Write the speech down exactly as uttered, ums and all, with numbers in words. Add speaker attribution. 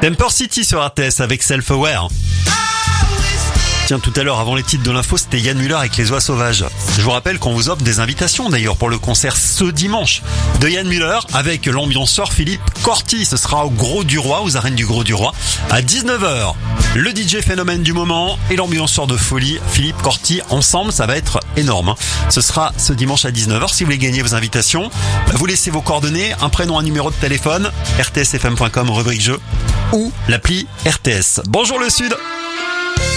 Speaker 1: Temper City sur R T S avec Self-Aware. Tiens, tout à l'heure, avant les titres de l'info, c'était Yann Müller avec Les Oies Sauvages. Je vous rappelle qu'on vous offre des invitations d'ailleurs pour le concert ce dimanche de Yann Müller avec l'ambianceur Philippe Corti. Ce sera au Gros du Roi, aux arènes du Gros du Roi, à dix-neuf heures. Le D J phénomène du moment et l'ambianceur de folie Philippe Corti ensemble, ça va être énorme. Ce sera ce dimanche à dix-neuf heures. Si vous voulez gagner vos invitations, vous laissez vos coordonnées, un prénom, un numéro de téléphone, r t s f m point com, rubrique jeu ou l'appli R T S. Bonjour le Sud.